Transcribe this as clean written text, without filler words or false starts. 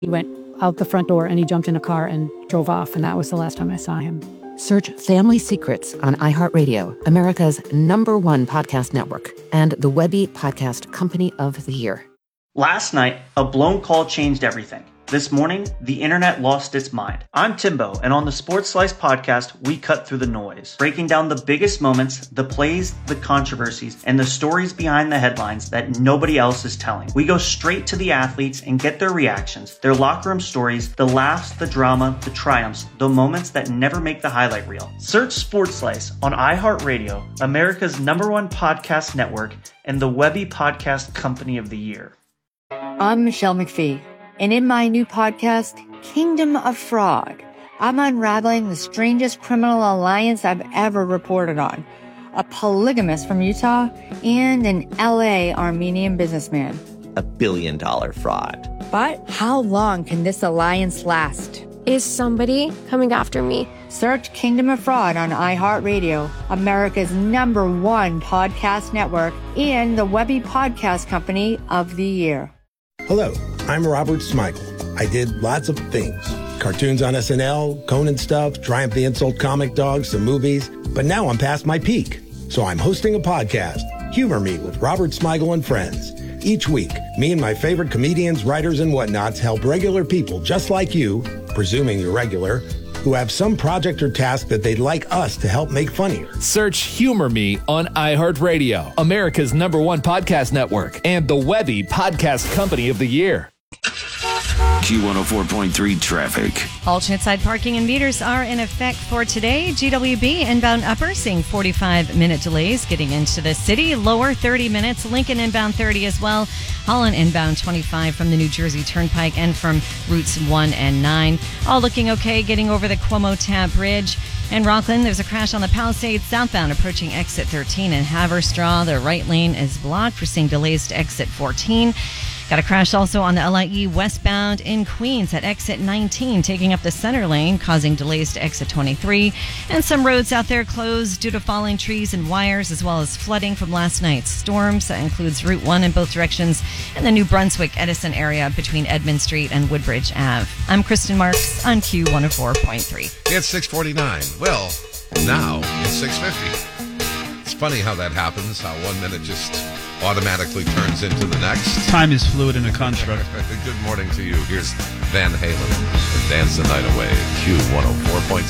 He went out the front door and he jumped in a car and drove off, and that was the last time I saw him. Search Family Secrets on iHeartRadio, America's #1 podcast network, and the Webby Podcast Company of the Year. Last night, a blown call changed everything. This morning, the internet lost its mind. I'm Timbo, and on the Sports Slice podcast, we cut through the noise, breaking down the biggest moments, the plays, the controversies, and the stories behind the headlines that nobody else is telling. We go straight to the athletes and get their reactions, their locker room stories, the laughs, the drama, the triumphs, the moments that never make the highlight reel. Search Sports Slice on iHeartRadio, America's #1 podcast network, and the Webby Podcast Company of the Year. I'm Michelle McPhee. And in my new podcast, Kingdom of Fraud, I'm unraveling the strangest criminal alliance I've ever reported on. A polygamist from Utah and an LA Armenian businessman. $1 billion fraud. But how long can this alliance last? Is somebody coming after me? Search Kingdom of Fraud on iHeartRadio, America's #1 podcast network, and the Webby Podcast Company of the Year. Hello, I'm Robert Smigel. I did lots of things. Cartoons on SNL, Conan stuff, Triumph the Insult Comic Dog, some movies. But now I'm past my peak. So I'm hosting a podcast, Humor Me with Robert Smigel and Friends. Each week, me and my favorite comedians, writers, and whatnots help regular people just like you, presuming you're regular, who have some project or task that they'd like us to help make funnier. Search Humor Me on iHeartRadio, America's #1 podcast network, and the Webby Podcast Company of the Year. Q104.3 traffic. Alternate side parking and meters are in effect for today. GWB inbound upper seeing 45-minute delays getting into the city. Lower 30 minutes. Lincoln inbound 30 as well. Holland inbound 25 from the New Jersey Turnpike and from routes 1 and 9. All looking okay getting over the Cuomo Tap Bridge. In Rockland, there's a crash on the Palisades southbound approaching exit 13 in Haverstraw. The right lane is blocked. We're seeing delays to exit 14. Got a crash also on the LIE westbound in Queens at exit 19, taking up the center lane, causing delays to exit 23. And some roads out there closed due to falling trees and wires, as well as flooding from last night's storms. That includes Route 1 in both directions and the New Brunswick Edison area between Edmund Street and Woodbridge Ave. I'm Kristen Marks on Q104.3. It's 6:49. Well, now it's 6:50. It's funny how that happens, how 1 minute just automatically turns into the next. Time is fluid in a construct. Good morning to you. Here's Van Halen and Dance the Night Away. Q104.3.